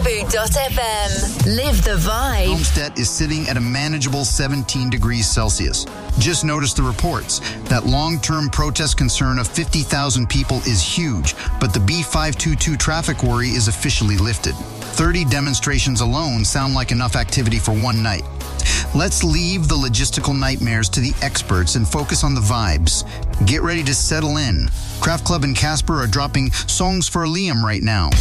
Bamboo.fm. Live the vibe. Homestead is sitting at a manageable 17 degrees Celsius. Just notice the reports. That long-term protest concern of 50,000 people is huge, but the B522 traffic worry is officially lifted. 30 demonstrations alone sound like enough activity for one night. Let's leave the logistical nightmares to the experts and focus on the vibes. Get ready to settle in. Craft Club and Casper are dropping Songs for Liam right now.